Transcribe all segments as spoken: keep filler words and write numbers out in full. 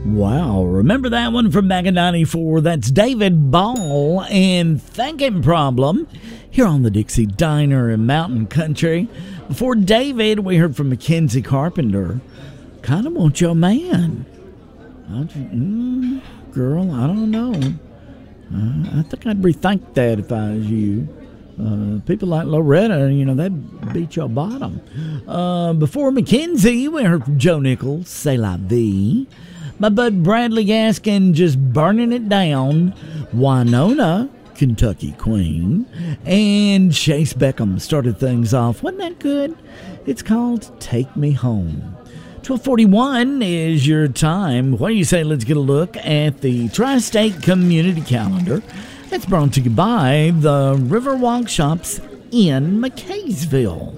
Wow, remember that one from back in ninety-four? That's David Ball and Thinking Problem here on the Dixie Diner in Mountain Country. Before David, we heard from Mackenzie Carpenter. Kind of want your man. I, mm, girl, I don't know. Uh, I think I'd rethink that if I was you. Uh, people like Loretta, you know, they'd beat your bottom. Uh, before Mackenzie, we heard from Joe Nichols, C'est La Vie. My bud Bradley Gaskin, Just Burning It Down. Winona, Kentucky Queen. And Chase Beckham started things off. Wasn't that good? It's called Take Me Home. twelve forty-one is your time. What do you say? Let's get a look at the Tri-State Community Calendar. That's brought to you by the Riverwalk Shops in McKaysville.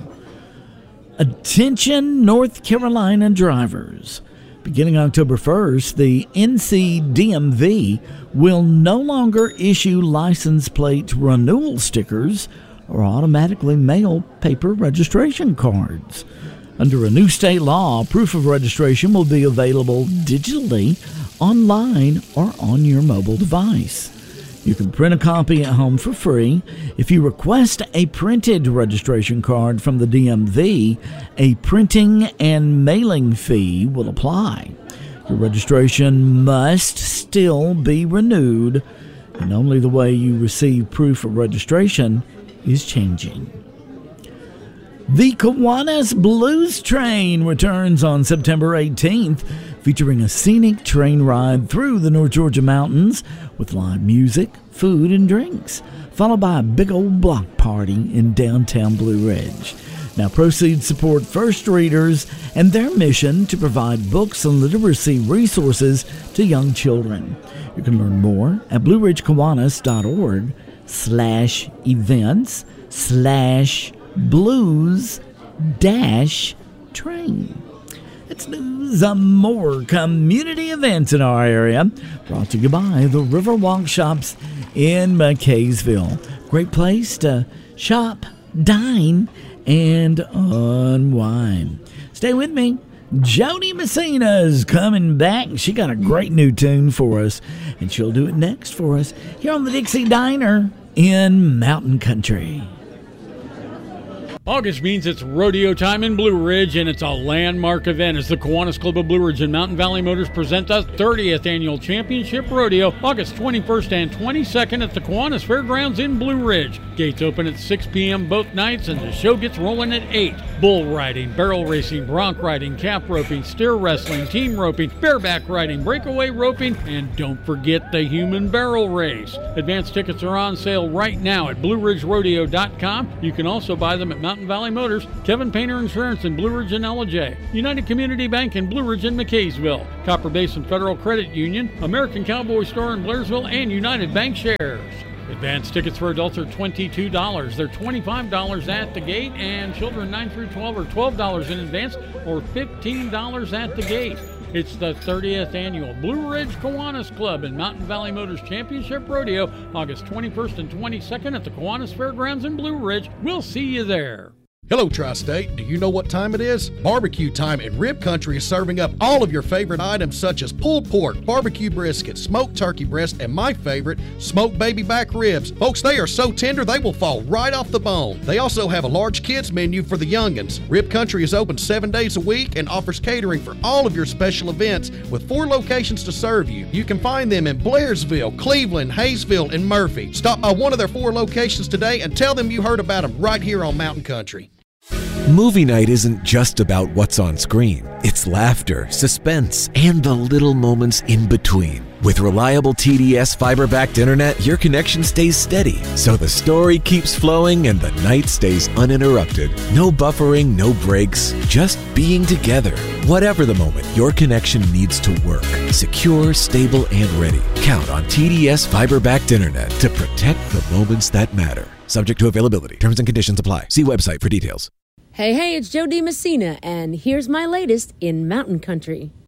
Attention, North Carolina drivers. Beginning October first, the N C D M V will no longer issue license plate renewal stickers or automatically mail paper registration cards. Under a new state law, proof of registration will be available digitally, online, or on your mobile device. You can print a copy at home for free. If you request a printed registration card from the D M V, a printing and mailing fee will apply. Your registration must still be renewed, and only the way you receive proof of registration is changing. The Kiwanis Blues Train returns on September eighteenth, featuring a scenic train ride through the North Georgia mountains with live music, food, and drinks, followed by a big old block party in downtown Blue Ridge. Now, proceeds support first readers and their mission to provide books and literacy resources to young children. You can learn more at blueridgekiwanis.org slash events slash blues dash train. Let's do some more community events in our area. Brought to you by the Riverwalk Shops in McKaysville. Great place to shop, dine, and unwind. Stay with me. Jody Messina's coming back. She got a great new tune for us, and she'll do it next for us here on the Dixie Diner in Mountain Country. August means it's rodeo time in Blue Ridge, and it's a landmark event as the Kiwanis Club of Blue Ridge and Mountain Valley Motors present the thirtieth Annual Championship Rodeo, August twenty-first and twenty-second at the Kiwanis Fairgrounds in Blue Ridge. Gates open at six p.m. both nights, and the show gets rolling at eight. Bull riding, barrel racing, bronc riding, cap roping, steer wrestling, team roping, bareback riding, breakaway roping, and don't forget the human barrel race. Advance tickets are on sale right now at blue ridge rodeo dot com. You can also buy them at Mountain Valley Motors, Kevin Painter Insurance in Blue Ridge and L J, United Community Bank in Blue Ridge and McKaysville, Copper Basin Federal Credit Union, American Cowboy Store in Blairsville, and United Bank Shares. Advance tickets for adults are twenty-two dollars. They're twenty-five dollars at the gate, and children nine through twelve are twelve dollars in advance or fifteen dollars at the gate. It's the thirtieth Annual Blue Ridge Kiwanis Club and Mountain Valley Motors Championship Rodeo, August twenty-first and twenty-second at the Kiwanis Fairgrounds in Blue Ridge. We'll see you there. Hello, Tri-State. Do you know what time it is? Barbecue time, and Rib Country is serving up all of your favorite items such as pulled pork, barbecue brisket, smoked turkey breast, and my favorite, smoked baby back ribs. Folks, they are so tender they will fall right off the bone. They also have a large kids menu for the youngins. Rib Country is open seven days a week and offers catering for all of your special events with four locations to serve you. You can find them in Blairsville, Cleveland, Hayesville, and Murphy. Stop by one of their four locations today and tell them you heard about them right here on Mountain Country. Movie night isn't just about what's on screen. It's laughter, suspense, and the little moments in between. With reliable T D S fiber-backed internet, your connection stays steady, so the story keeps flowing and the night stays uninterrupted. No buffering, no breaks, just being together. Whatever the moment, your connection needs to work. Secure, stable, and ready. Count on T D S fiber-backed internet to protect the moments that matter. Subject to availability. Terms and conditions apply. See website for details. Hey, hey, it's Jody Messina, and here's my latest in Mountain Country.